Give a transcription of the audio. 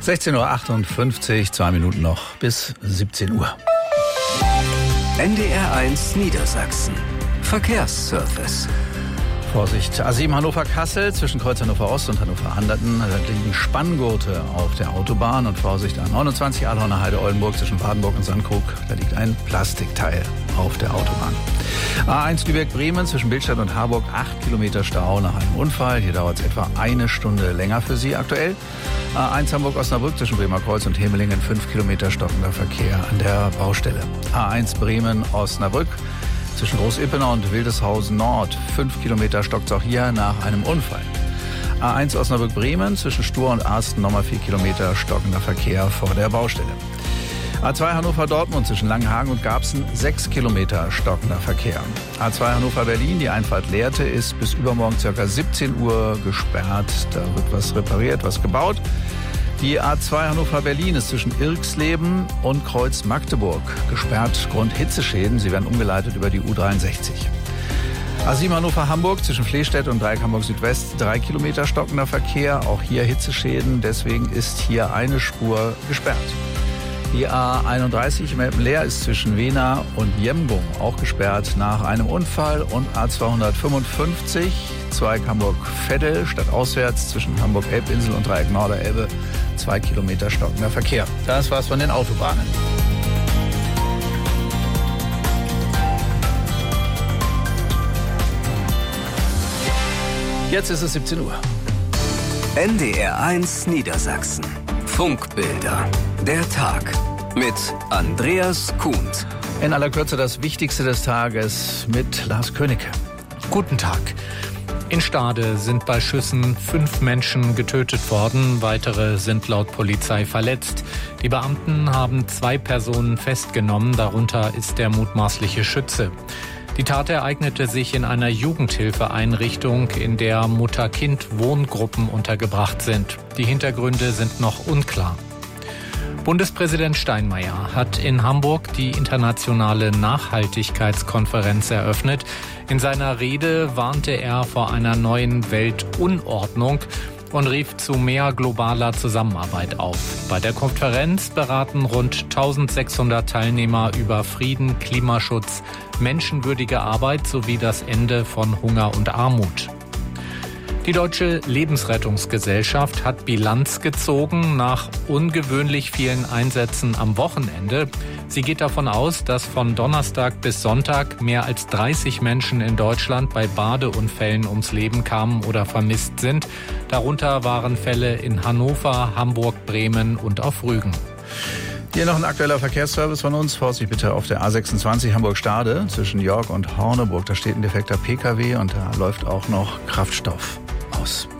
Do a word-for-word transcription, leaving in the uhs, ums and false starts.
sechzehn Uhr achtundfünfzig, zwei Minuten noch bis siebzehn Uhr. N D R eins Niedersachsen. Verkehrsservice. Vorsicht, A sieben Hannover-Kassel zwischen Kreuz Hannover Ost und Hannover-Anderten. Da liegen Spanngurte auf der Autobahn. Und Vorsicht, A neunundzwanzig Adlerner Heide-Oldenburg zwischen Badenburg und Sandkrug. Da liegt ein Plastikteil auf der Autobahn. A eins Lübeck-Bremen zwischen Billstadt und Harburg. acht Kilometer Stau nach einem Unfall. Hier dauert es etwa eine Stunde länger für Sie aktuell. A eins Hamburg-Osnabrück zwischen Bremerkreuz und Hemelingen. fünf Kilometer stockender Verkehr an der Baustelle. A eins Bremen-Osnabrück. Zwischen Groß-Ippenau und Wildeshausen Nord. Fünf Kilometer stockt es auch hier nach einem Unfall. A eins Osnabrück-Bremen zwischen Stur und Arsten nochmal vier Kilometer stockender Verkehr vor der Baustelle. A zwei Hannover-Dortmund zwischen Langenhagen und Garbsen sechs Kilometer stockender Verkehr. A zwei Hannover-Berlin, die Einfahrt Lehrte, ist bis übermorgen ca. siebzehn Uhr gesperrt. Da wird was repariert, was gebaut. Die A zwei Hannover-Berlin ist zwischen Irxleben und Kreuz Magdeburg gesperrt Grund Hitzeschäden. Sie werden umgeleitet über die U dreiundsechzig. A sieben Hannover-Hamburg zwischen Flehstedt und Dreieck Hamburg Südwest drei Kilometer stockender Verkehr. Auch hier Hitzeschäden, deswegen ist hier eine Spur gesperrt. Die A einunddreißig Melpen-Leer ist zwischen Wena und Jemgung auch gesperrt nach einem Unfall. Und A zweihundertfünfundfünfzig Zweig Hamburg-Veddel stadtauswärts zwischen Hamburg-Elbinsel und Dreieck Norderelbe zwei Kilometer stockender Verkehr. Das war's von den Autobahnen. Jetzt ist es siebzehn Uhr. N D R eins Niedersachsen. Funkbilder. Der Tag mit Andreas Kuhnt. In aller Kürze das Wichtigste des Tages mit Lars Königke. Guten Tag. In Stade sind bei Schüssen fünf Menschen getötet worden. Weitere sind laut Polizei verletzt. Die Beamten haben zwei Personen festgenommen. Darunter ist der mutmaßliche Schütze. Die Tat ereignete sich in einer Jugendhilfeeinrichtung, in der Mutter-Kind-Wohngruppen untergebracht sind. Die Hintergründe sind noch unklar. Bundespräsident Steinmeier hat in Hamburg die internationale Nachhaltigkeitskonferenz eröffnet. In seiner Rede warnte er vor einer neuen Weltunordnung und rief zu mehr globaler Zusammenarbeit auf. Bei der Konferenz beraten rund eintausendsechshundert Teilnehmer über Frieden, Klimaschutz, menschenwürdige Arbeit sowie das Ende von Hunger und Armut. Die Deutsche Lebensrettungsgesellschaft hat Bilanz gezogen nach ungewöhnlich vielen Einsätzen am Wochenende. Sie geht davon aus, dass von Donnerstag bis Sonntag mehr als dreißig Menschen in Deutschland bei Badeunfällen ums Leben kamen oder vermisst sind. Darunter waren Fälle in Hannover, Hamburg, Bremen und auf Rügen. Hier noch ein aktueller Verkehrsservice von uns. Vorsicht bitte auf der A sechsundzwanzig Hamburg-Stade zwischen York und Horneburg. Da steht ein defekter P K W und da läuft auch noch Kraftstoff aus.